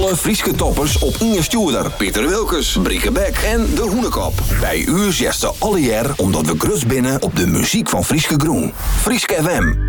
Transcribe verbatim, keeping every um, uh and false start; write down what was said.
Alle Frieske toppers op Inge Stuurder, Pieter Wilkes, Brieke Beck en De Hoenekop. Bij u zegt ze alle jaar omdat we grus binnen op de muziek van Frieske Groen. Frieske F M.